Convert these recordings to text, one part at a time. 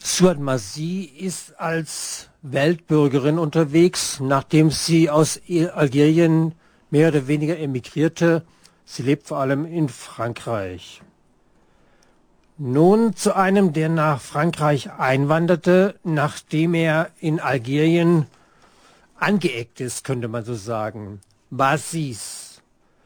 Suad Masih ist als Weltbürgerin unterwegs, nachdem sie aus Algerien mehr oder weniger emigrierte. Sie lebt vor allem in Frankreich. Nun zu einem, der nach Frankreich einwanderte, nachdem er in Algerien angeeckt ist, könnte man so sagen. Basis.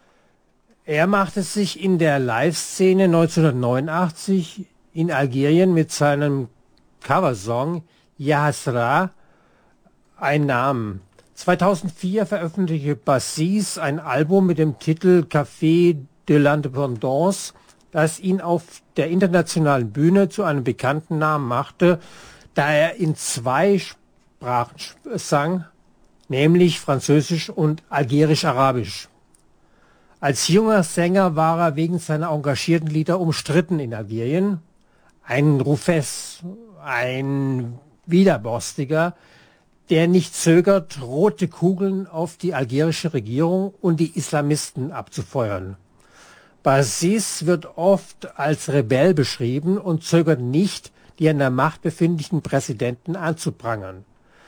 Er machte sich in der Live-Szene 1989 in Algerien mit seinem Coversong Ya Hasra einen Namen. 2004 veröffentlichte Basis ein Album mit dem Titel Café de l'Indépendance, das ihn auf der internationalen Bühne zu einem bekannten Namen machte, da er in 2 Sprachen sang, nämlich Französisch und Algerisch-Arabisch. Als junger Sänger war er wegen seiner engagierten Lieder umstritten in Algerien. Ein Rufess, ein Widerborstiger, der nicht zögert, rote Kugeln auf die algerische Regierung und die Islamisten abzufeuern. Basis wird oft als Rebell beschrieben und zögert nicht, die an der Macht befindlichen Präsidenten anzuprangern.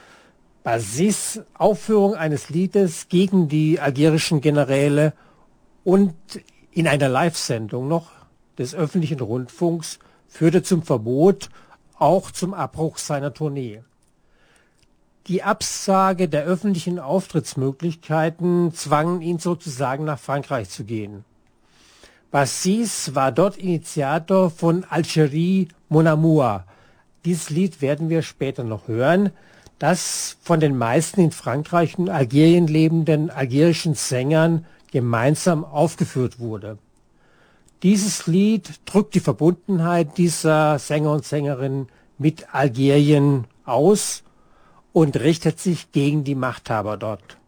Basis' Aufführung eines Liedes gegen die algerischen Generäle und in einer Live-Sendung noch des öffentlichen Rundfunks führte zum Verbot, auch zum Abbruch seiner Tournee. Die Absage der öffentlichen Auftrittsmöglichkeiten zwangen ihn sozusagen nach Frankreich zu gehen. Basis war dort Initiator von Algérie Mon Amour. Dieses Lied werden wir später noch hören, das von den meisten in Frankreich und Algerien lebenden algerischen Sängern gemeinsam aufgeführt wurde. Dieses Lied drückt die Verbundenheit dieser Sänger und Sängerinnen mit Algerien aus und richtet sich gegen die Machthaber dort.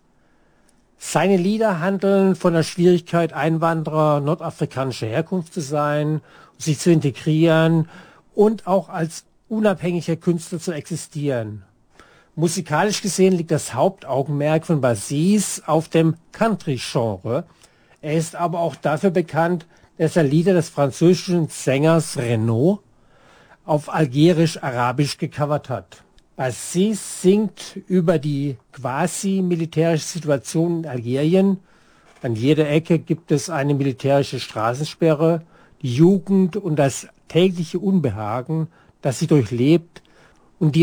Seine Lieder handeln von der Schwierigkeit, Einwanderer nordafrikanischer Herkunft zu sein, sich zu integrieren und auch als unabhängiger Künstler zu existieren. Musikalisch gesehen liegt das Hauptaugenmerk von Basis auf dem Country-Genre. Er ist aber auch dafür bekannt, dass er Lieder des französischen Sängers Renaud auf Algerisch-Arabisch gecovert hat. Basis singt über die quasi militärische Situation in Algerien. An jeder Ecke gibt es eine militärische Straßensperre, die Jugend und das tägliche Unbehagen, das sie durchlebt,